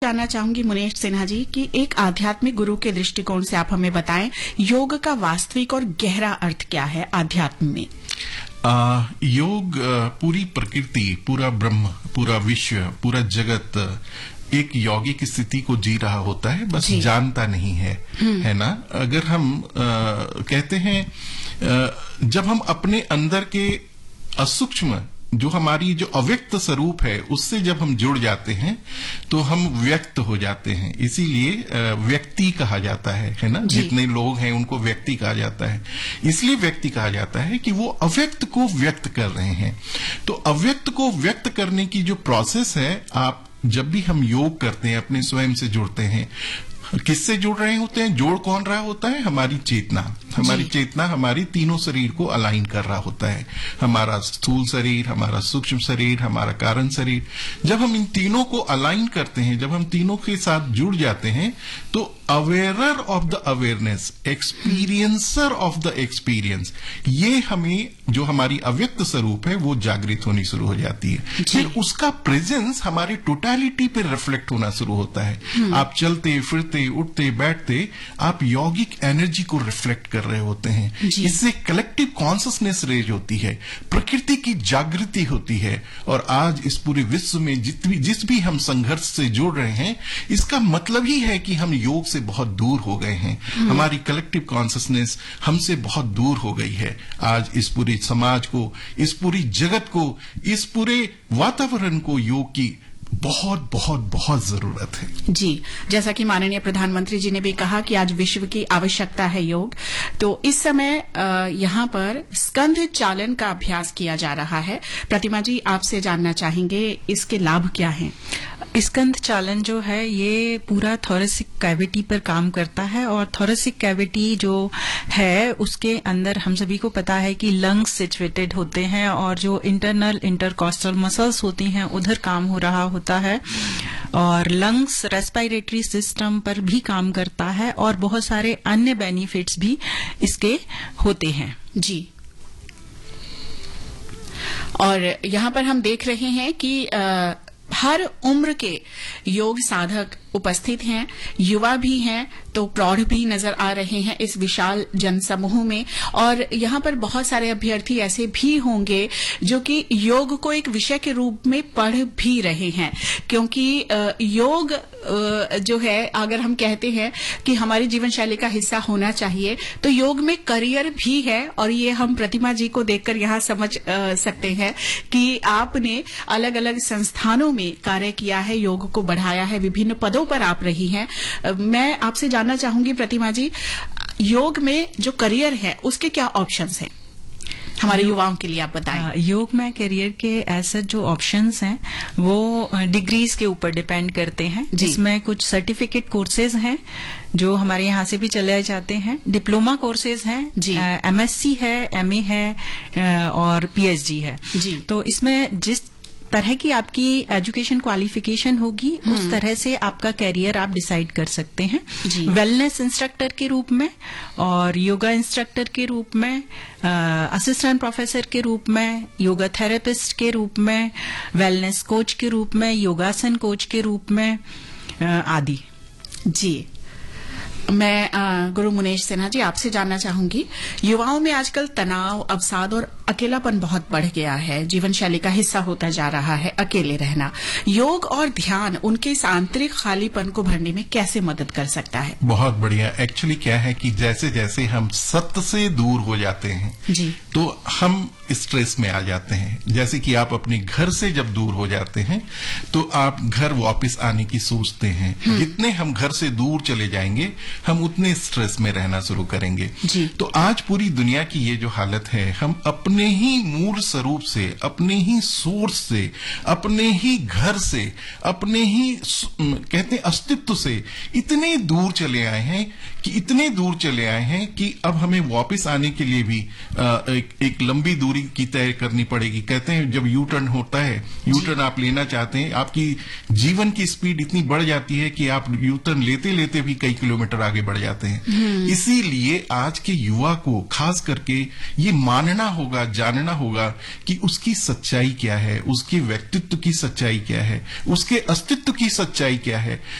जानना चाहूंगी मुनेश सिन्हा जी कि एक आध्यात्मिक गुरु के दृष्टिकोण से आप हमें बताएं योग का वास्तविक और गहरा अर्थ क्या है आध्यात्म में। योग पूरी प्रकृति, पूरा ब्रह्म, पूरा विश्व, पूरा जगत एक यौगिक स्थिति को जी रहा होता है, बस जानता नहीं है ना। अगर हम कहते हैं जब हम अपने अंदर के असूक्ष्म जो हमारी जो अव्यक्त स्वरूप है उससे जब हम जुड़ जाते हैं तो हम व्यक्त हो जाते हैं, इसीलिए व्यक्ति कहा जाता है ना। जितने लोग हैं उनको व्यक्ति कहा जाता है, इसलिए व्यक्ति कहा जाता है कि वो अव्यक्त को व्यक्त कर रहे हैं। तो अव्यक्त को व्यक्त करने की जो प्रोसेस है, आप जब भी हम योग करते हैं अपने स्वयं से जुड़ते हैं, किससे जुड़ रहे होते हैं? जोड़ कौन रहा होता है? हमारी चेतना। हमारी चेतना हमारी तीनों शरीर को अलाइन कर रहा होता है, हमारा स्थूल शरीर, हमारा सूक्ष्म शरीर, हमारा कारण शरीर। जब हम इन तीनों को अलाइन करते हैं, जब हम तीनों के साथ जुड़ जाते हैं, तो अवेयरर of the awareness, experiencer of the experience, ये हमें जो हमारी अव्यक्त स्वरूप है वो जागृत होनी शुरू हो जाती है। फिर उसका प्रेजेंस हमारी टोटलिटी पे रिफ्लेक्ट होना शुरू होता है। आप चलते फिरते उठते बैठते आप यौगिक एनर्जी को रिफ्लेक्ट कर रहे होते हैं। इससे कलेक्टिव कॉन्शियसनेस रेज होती है, प्रकृति की जागृति होती है। और आज इस पूरे विश्व में जिस भी हम संघर्ष से जुड़ रहे हैं, इसका मतलब ही है कि हम योग से बहुत दूर हो गए हैं। हमारी कलेक्टिव कॉन्शियसनेस हमसे बहुत दूर हो गई है। आज इस पूरे समाज को, इस पूरी जगत को, इस पूरे वातावरण को योग की बहुत बहुत बहुत जरूरत है। जी, जैसा कि माननीय प्रधानमंत्री जी ने भी कहा कि आज विश्व की आवश्यकता है योग, तो इस समय यहाँ पर स्कंध चालन का अभ्यास किया जा रहा है। प्रतिमा जी, आपसे जानना चाहेंगे इसके लाभ क्या हैं? स्कंध चालन जो है ये पूरा थोरेसिक कैविटी पर काम करता है, और थोरेसिक कैविटी जो है उसके अंदर हम सभी को पता है कि लंग्स सिचुएटेड होते हैं, और जो इंटरनल इंटरकॉस्टल मसल्स होती हैं उधर काम हो रहा होता है, और लंग्स रेस्पिरेटरी सिस्टम पर भी काम करता है, और बहुत सारे अन्य बेनिफिट्स भी इसके होते हैं। जी, और यहाँ पर हम देख रहे हैं कि हर उम्र के योग साधक उपस्थित हैं, युवा भी हैं तो प्रौढ़ भी नजर आ रहे हैं इस विशाल जनसमूह में। और यहाँ पर बहुत सारे अभ्यर्थी ऐसे भी होंगे जो कि योग को एक विषय के रूप में पढ़ भी रहे हैं, क्योंकि योग जो है, अगर हम कहते हैं कि हमारी जीवन शैली का हिस्सा होना चाहिए, तो योग में करियर भी है। और ये हम प्रतिमा जी को देखकर यहाँ समझ सकते हैं कि आपने अलग अलग संस्थानों में कार्य किया है, योग को बढ़ाया है, विभिन्न पदों पर आप रही हैं। मैं आपसे जानना चाहूंगी प्रतिमा जी, योग में जो करियर है उसके क्या ऑप्शंस हैं हमारे युवाओं के लिए, आप बताएं। योग में करियर के ऐसे जो ऑप्शंस हैं वो डिग्रीज के ऊपर डिपेंड करते हैं, जिसमें कुछ सर्टिफिकेट कोर्सेज हैं जो हमारे यहाँ से भी चलाए जाते हैं, डिप्लोमा कोर्सेज हैं, एमएससी है, एमए है, और पीएचडी है। तो इसमें जिस तरह की आपकी एजुकेशन क्वालिफिकेशन होगी उस तरह से आपका कैरियर आप डिसाइड कर सकते हैं। वेलनेस इंस्ट्रक्टर के रूप में, और योगा इंस्ट्रक्टर के रूप में, असिस्टेंट प्रोफेसर के रूप में, योगा थेरेपिस्ट के रूप में, वेलनेस कोच के रूप में, योगासन कोच के रूप में आदि। जी, मैं गुरु मुनेश सिन्हा जी आपसे जानना चाहूंगी, युवाओं में आजकल तनाव, अवसाद और अकेलापन बहुत बढ़ गया है, जीवन शैली का हिस्सा होता जा रहा है अकेले रहना। योग और ध्यान उनके इस आंतरिक खालीपन को भरने में कैसे मदद कर सकता है? बहुत बढ़िया। एक्चुअली क्या है कि जैसे जैसे हम सत्य से दूर हो जाते हैं तो हम स्ट्रेस में आ जाते हैं। जैसे कि आप अपने घर से जब दूर हो जाते हैं तो आप घर वापस आने की सोचते हैं। जितने हम घर से दूर चले जाएंगे हम उतने स्ट्रेस में रहना शुरू करेंगे। तो आज पूरी दुनिया की ये जो हालत है, हम अपने ही मूल स्वरूप से, अपने ही सोर्स से, अपने ही घर से, अपने ही कहते हैं अस्तित्व से इतने दूर चले आए हैं कि अब हमें वापस आने के लिए भी एक लंबी दूरी की तय करनी पड़ेगी। कहते हैं जब यू टर्न होता है, यू टर्न आप लेना चाहते हैं, आपकी जीवन की स्पीड इतनी बढ़ जाती है कि आप यू टर्न लेते लेते भी कई किलोमीटर आगे बढ़ जाते हैं। इसीलिए आज के युवा को खास करके ये मानना होगा, जानना होगा कि उसकी सच्चाई क्या है, उसके व्यक्तित्व की सच्चाई क्या है, उसके अस्तित्व की सच्चाई क्या है।